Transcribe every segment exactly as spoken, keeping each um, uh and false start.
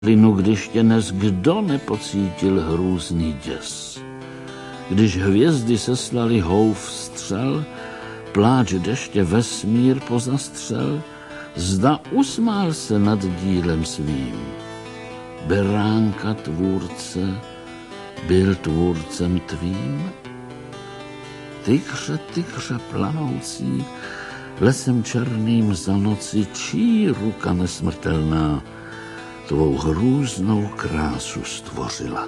plynu, když tě nes kdo nepocítil hrůzný děs. Když hvězdy seslali houf střel, pláč deště vesmír pozastřel, zda usmál se nad dílem svým. Beránka tvůrce byl tvůrcem tvým. Tygře, tygře planoucí, lesem černým za noci, čí ruka nesmrtelná tvou hrůznou krásu stvořila.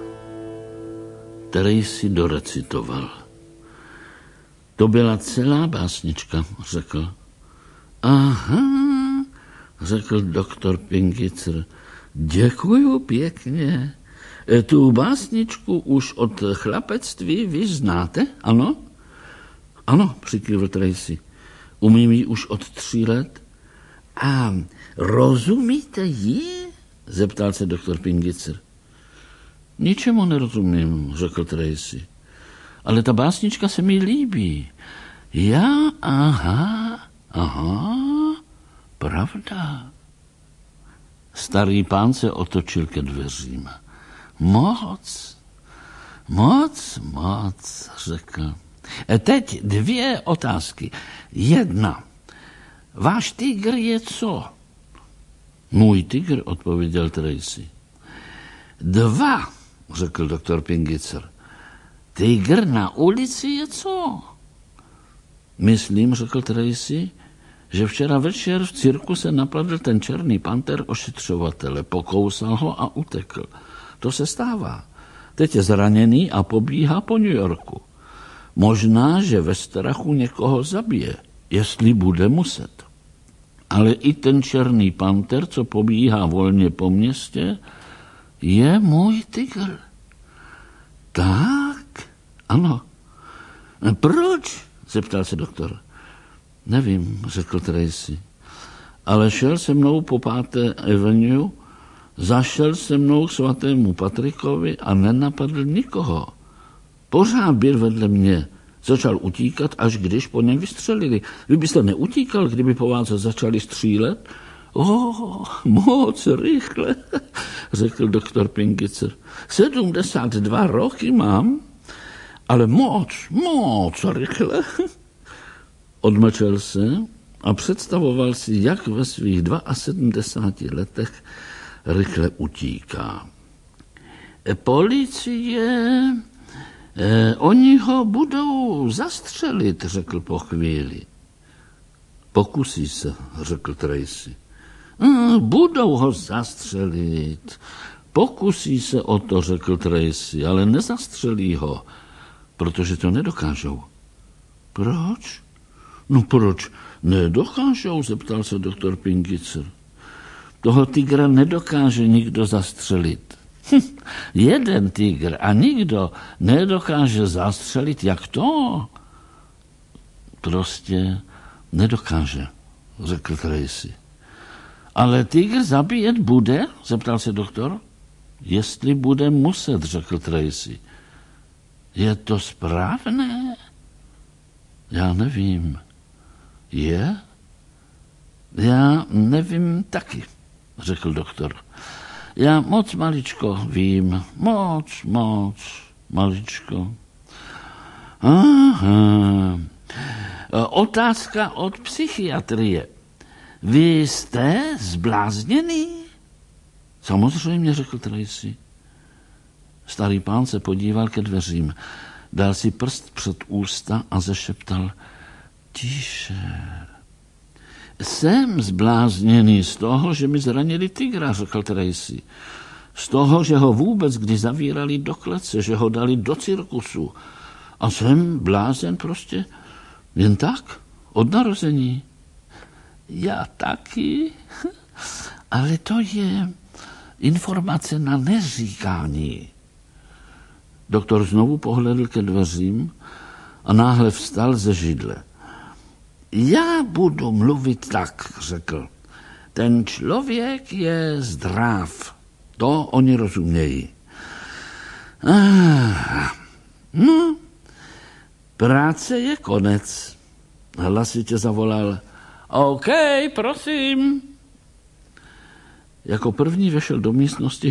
Tracy dorecitoval. To byla celá básnička, řekl. Aha, řekl doktor Pingicer. Děkuju pěkně. Tu básničku už od chlapectví vy znáte, ano? Ano, přikývl Tracy. Umím ji už od tří let. A rozumíte ji? Zeptal se doktor Pingicer. Ničemu nerozumím, řekl Tracy. Ale ta básnička se mi líbí. Já, aha, aha, pravda. Starý pán se otočil ke dveřím. Moc, moc, moc, řekl. Teď dvě otázky. Jedna. Váš tygr je co? Můj tygr, odpověděl Tracy. Dva, řekl doktor Pingicer. Tygr na ulici je co? Myslím, řekl Tracy, že včera večer v cirkuse napadl ten černý panter ošetřovatele, pokousal ho a utekl. To se stává. Teď je zraněný a pobíhá po New Yorku. Možná, že ve strachu někoho zabije, jestli bude muset. Ale i ten černý panter, co pobíhá volně po městě, je můj tygr. Tak, ano. Proč? Zeptal se doktor. Nevím, řekl Tracy. Ale šel se mnou po páté Avenue, zašel se mnou k svatému Patrikovi a nenapadl nikoho. Pořád byl vedle mě. Začal utíkat, až když po něm vystřelili. Vy byste neutíkal, kdyby po vás začali střílet? Oh, moc rychle, řekl doktor Pingicer. sedmdesát dva roky mám, ale moc, moc rychle. Odmlčel se a představoval si, jak ve svých sedmdesáti dvou letech rychle utíká. Policie, eh, oni ho budou zastřelit, řekl po chvíli. Pokusí se, řekl Tracy. Budou ho zastřelit. Pokusí se o to, řekl Tracy, ale nezastřelí ho, protože to nedokážou. Proč? No proč nedokážou, zeptal se doktor Pingicer. Toho tygra nedokáže nikdo zastřelit. Hm, jeden tygr a nikdo nedokáže zastřelit, jak to? Prostě nedokáže, řekl Tracy. Ale tygr zabíjet bude? Zeptal se doktor. Jestli bude muset, řekl Tracy. Je to správné? Já nevím. Je? Já nevím taky, řekl doktor. Já moc maličko vím. Moc, moc maličko. Aha. Otázka od psychiatrie. Vy jste zblázněný? Samozřejmě, řekl Tracy. Starý pán se podíval ke dveřím, dal si prst před ústa a zešeptal. Tiše. Jsem zblázněný z toho, že mi zranili tygra, řekl Tracy. Z toho, že ho vůbec kdy zavírali do klece, že ho dali do cirkusu. A jsem blázen prostě jen tak, od narození. Já taky, ale to je informace na neříkání. Doktor znovu pohledl ke dveřím a náhle vstal ze židle. Já budu mluvit tak, řekl. Ten člověk je zdrav. To oni rozumějí. Ah, no, práce je konec. Hlasitě zavolal. OK, prosím. Jako první vešel do místnosti